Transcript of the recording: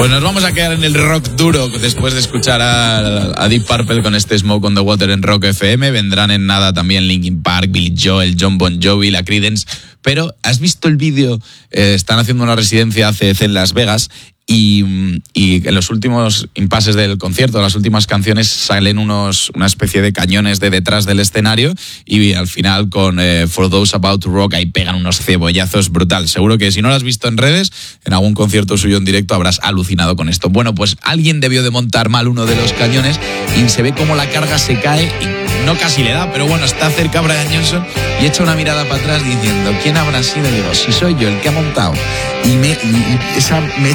Pues nos vamos a quedar en el rock duro después de escuchar a Deep Purple con este Smoke on the Water en Rock FM. Vendrán en nada también Linkin Park, Billy Joel, John Bon Jovi, la Creedence. Pero, ¿has visto el vídeo? Están haciendo una residencia ACDC en Las Vegas y en los últimos impases del concierto, las últimas canciones, salen una especie de cañones de detrás del escenario y al final con For Those About to Rock ahí pegan unos cebollazos brutal. Seguro que si no lo has visto en redes, en algún concierto suyo en directo habrás alucinado con esto. Bueno, pues alguien debió de montar mal uno de los cañones y se ve como la carga se cae y no casi le da, pero bueno, está cerca Brian Johnson y echa una mirada para atrás diciendo, ¿quién habrá sido? Y digo, si soy yo el que ha montado. Y me